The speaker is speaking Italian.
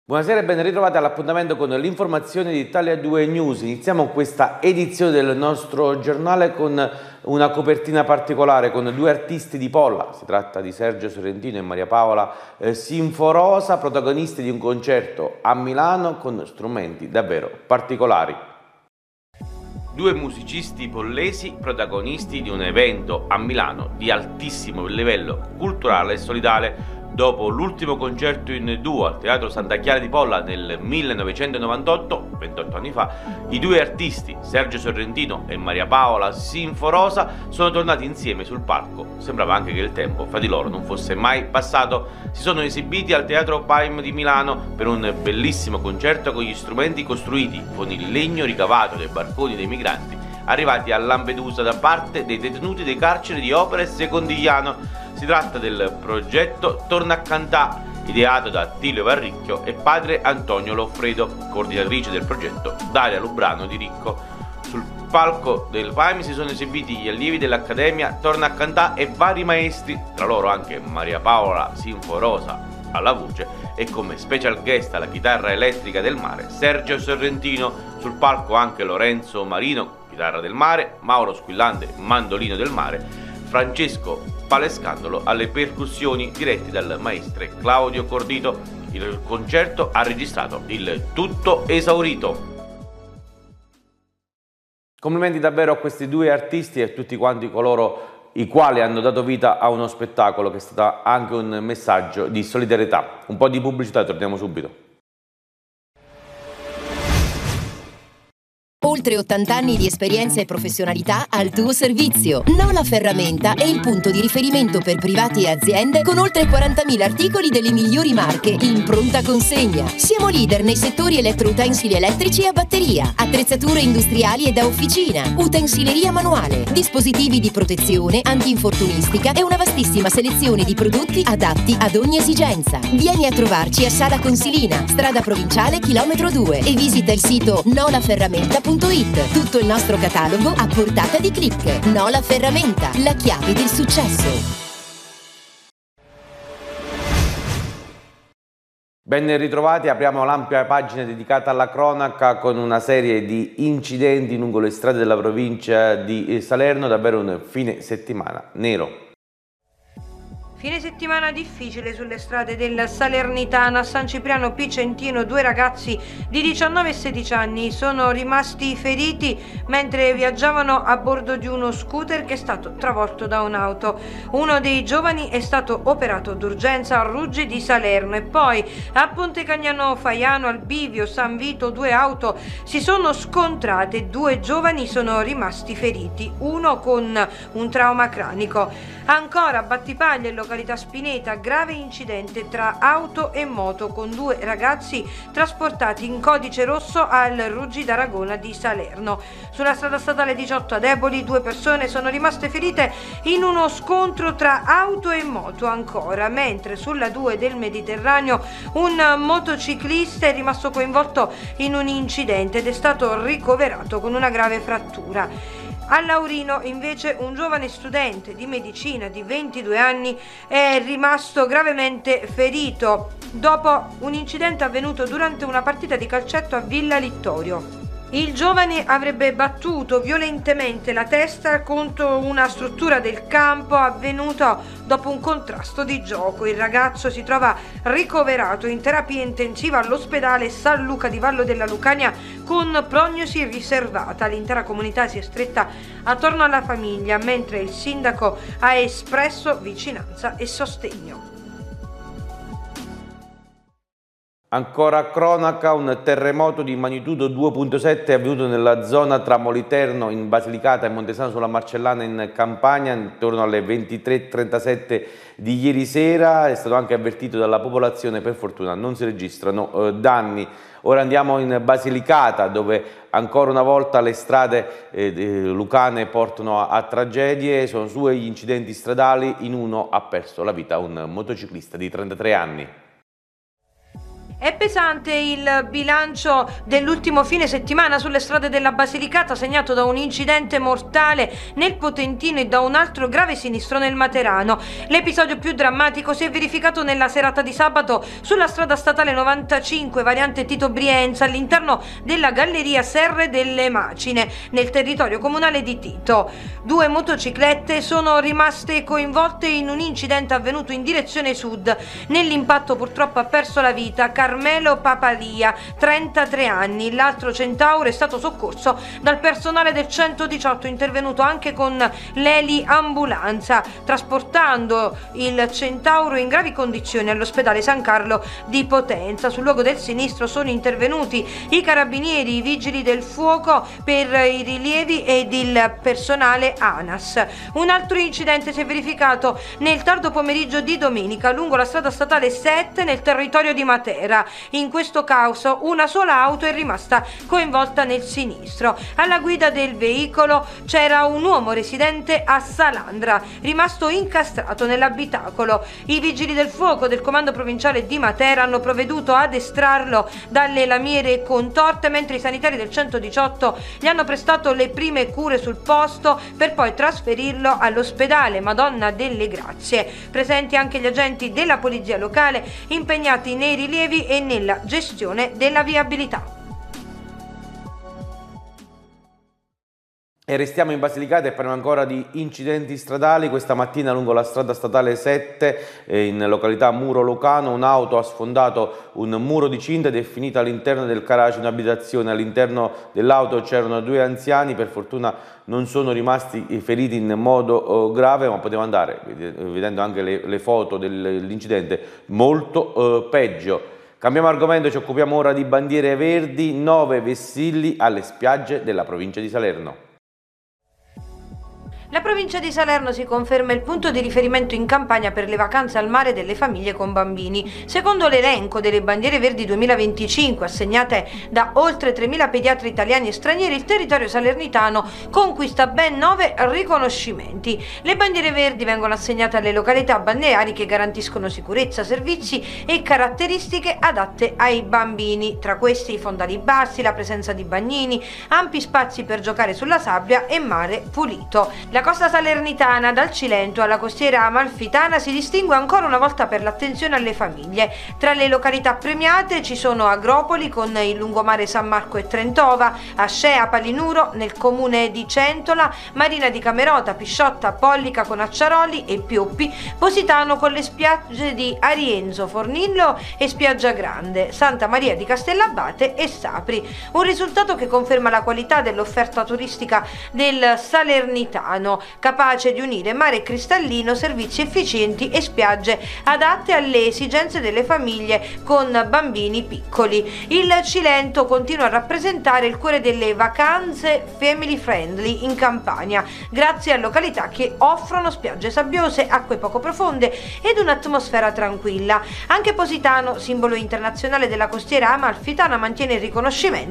Buonasera e ben ritrovati all'appuntamento con l'informazione di Italia 2 News. Iniziamo questa edizione del nostro giornale con una copertina particolare con due artisti di Polla. Si tratta di Sergio Sorrentino e Maria Paola Sinforosa, protagonisti di un concerto a Milano con strumenti davvero particolari. Due musicisti pollesi protagonisti di un evento a Milano di altissimo livello culturale e solidale. Dopo l'ultimo concerto in duo al Teatro Santa Chiara di Polla nel 1998, 28 anni fa, i due artisti, Sergio Sorrentino e Maria Paola Sinforosa, sono tornati insieme sul palco. Sembrava anche che il tempo fra di loro non fosse mai passato. Si sono esibiti al Teatro Paim di Milano per un bellissimo concerto con gli strumenti costruiti con il legno ricavato dai barconi dei migranti arrivati a Lampedusa da parte dei detenuti dei carceri di Opera e Secondigliano. Si tratta del progetto Torna a Cantà, ideato da Attilio Varricchio e padre Antonio Loffredo, coordinatrice del progetto Daria Lubrano di Ricco. Sul palco del Paim si sono esibiti gli allievi dell'Accademia Torna a Cantà e vari maestri, tra loro anche Maria Paola Sinforosa alla voce e come special guest alla chitarra elettrica del mare Sergio Sorrentino. Sul palco anche Lorenzo Marino, chitarra del mare, Mauro Squillante, mandolino del mare, Francesco Palescandolo alle percussioni, diretti dal maestre Claudio Cordito. Il concerto ha registrato il tutto esaurito. Complimenti davvero a questi due artisti e a tutti quanti coloro i quali hanno dato vita a uno spettacolo che è stato anche un messaggio di solidarietà. Un po' di pubblicità e torniamo subito. Oltre 80 anni di esperienza e professionalità al tuo servizio. Nola Ferramenta è il punto di riferimento per privati e aziende con oltre 40.000 articoli delle migliori marche in pronta consegna. Siamo leader nei settori elettroutensili elettrici e a batteria, attrezzature industriali e da officina, utensileria manuale, dispositivi di protezione, antinfortunistica e una vastissima selezione di prodotti adatti ad ogni esigenza. Vieni a trovarci a Sala Consilina, strada provinciale chilometro 2 e visita il sito nolaferramenta.it. Tutto il nostro catalogo a portata di click. Nola Ferramenta, la chiave del successo. Ben ritrovati, apriamo l'ampia pagina dedicata alla cronaca con una serie di incidenti lungo le strade della provincia di Salerno, davvero un fine settimana nero. Fine settimana difficile sulle strade del Salernitano. A San Cipriano Picentino due ragazzi di 19 e 16 anni sono rimasti feriti mentre viaggiavano a bordo di uno scooter che è stato travolto da un'auto. Uno dei giovani è stato operato d'urgenza a Ruggi di Salerno e poi a Ponte Cagnano Faiano al bivio San Vito due auto si sono scontrate, due giovani sono rimasti feriti, uno con un trauma cranico. Ancora a Battipaglia, in località Spineta, grave incidente tra auto e moto con due ragazzi trasportati in codice rosso al Ruggi d'Aragona di Salerno. Sulla strada statale 18 ad Eboli due persone sono rimaste ferite in uno scontro tra auto e moto ancora, mentre sulla 2 del Mediterraneo un motociclista è rimasto coinvolto in un incidente ed è stato ricoverato con una grave frattura. A Laurino invece un giovane studente di medicina di 22 anni è rimasto gravemente ferito dopo un incidente avvenuto durante una partita di calcetto a Villa Littorio. Il giovane avrebbe battuto violentemente la testa contro una struttura del campo avvenuto dopo un contrasto di gioco. Il ragazzo si trova ricoverato in terapia intensiva all'ospedale San Luca di Vallo della Lucania con prognosi riservata. L'intera comunità si è stretta attorno alla famiglia, mentre il sindaco ha espresso vicinanza e sostegno. Ancora cronaca, un terremoto di magnitudo 2.7 è avvenuto nella zona tra Moliterno in Basilicata e Montesano sulla Marcellana in Campania intorno alle 23:37 di ieri sera. È stato anche avvertito dalla popolazione, per fortuna non si registrano danni. Ora andiamo in Basilicata dove ancora una volta le strade lucane portano a tragedie. Sono due gli incidenti stradali, in uno ha perso la vita un motociclista di 33 anni. È pesante il bilancio dell'ultimo fine settimana sulle strade della Basilicata, segnato da un incidente mortale nel Potentino e da un altro grave sinistro nel Materano. L'episodio più drammatico si è verificato nella serata di sabato sulla strada statale 95, variante Tito Brienza, all'interno della galleria Serre delle Macine, nel territorio comunale di Tito. 2 motociclette sono rimaste coinvolte in un incidente avvenuto in direzione sud. Nell'impatto purtroppo ha perso la vita Carmelo Papalia, 33 anni. L'altro centauro è stato soccorso dal personale del 118, intervenuto anche con l'eli ambulanza, trasportando il centauro in gravi condizioni all'ospedale San Carlo di Potenza. Sul luogo del sinistro sono intervenuti i carabinieri, i vigili del fuoco per i rilievi ed il personale ANAS. Un altro incidente si è verificato nel tardo pomeriggio di domenica lungo la strada statale 7 nel territorio di Matera. In questo caso una sola auto è rimasta coinvolta nel sinistro. Alla guida del veicolo c'era un uomo residente a Salandra, rimasto incastrato nell'abitacolo. I vigili del fuoco del comando provinciale di Matera hanno provveduto ad estrarlo dalle lamiere contorte, mentre i sanitari del 118 gli hanno prestato le prime cure sul posto per poi trasferirlo all'ospedale Madonna delle Grazie. Presenti anche gli agenti della polizia locale impegnati nei rilievi e nella gestione della viabilità. E restiamo in Basilicata e parliamo ancora di incidenti stradali. Questa mattina lungo la strada statale 7 in località Muro Lucano un'auto ha sfondato un muro di cinta ed è finita all'interno del garage un'abitazione. All'interno dell'auto c'erano 2 anziani, per fortuna non sono rimasti feriti in modo grave, ma poteva andare, vedendo anche le foto dell'incidente, molto peggio. Cambiamo argomento, ci occupiamo ora di bandiere verdi, 9 vessilli alle spiagge della provincia di Salerno. La provincia di Salerno si conferma il punto di riferimento in Campania per le vacanze al mare delle famiglie con bambini. Secondo l'elenco delle bandiere verdi 2025 assegnate da oltre 3.000 pediatri italiani e stranieri, il territorio salernitano conquista ben 9 riconoscimenti. Le bandiere verdi vengono assegnate alle località balneari che garantiscono sicurezza, servizi e caratteristiche adatte ai bambini. Tra questi i fondali bassi, la presenza di bagnini, ampi spazi per giocare sulla sabbia e mare pulito. La costa salernitana, dal Cilento alla costiera amalfitana, si distingue ancora una volta per l'attenzione alle famiglie. Tra le località premiate ci sono Agropoli con il lungomare San Marco e Trentova, Ascea, Palinuro nel comune di Centola, Marina di Camerota, Pisciotta, Pollica con Acciaroli e Pioppi, Positano con le spiagge di Arienzo, Fornillo e Spiaggia Grande, Santa Maria di Castellabate e Sapri. Un risultato che conferma la qualità dell'offerta turistica del salernitano, capace di unire mare cristallino, servizi efficienti e spiagge adatte alle esigenze delle famiglie con bambini piccoli. Il Cilento continua a rappresentare il cuore delle vacanze family friendly in Campania, grazie a località che offrono spiagge sabbiose, acque poco profonde ed un'atmosfera tranquilla. Anche Positano, simbolo internazionale della costiera amalfitana, mantiene il riconoscimento